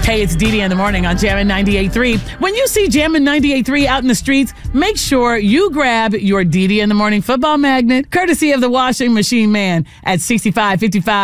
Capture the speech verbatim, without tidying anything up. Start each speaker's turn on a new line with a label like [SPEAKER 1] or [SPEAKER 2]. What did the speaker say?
[SPEAKER 1] Hey, it's Dee Dee in the morning on Jammin' ninety-eight point three. When you see Jammin' ninety-eight point three out in the streets, make sure you grab your Dee Dee in the morning football magnet, courtesy of the washing machine man at sixty-five fifty-five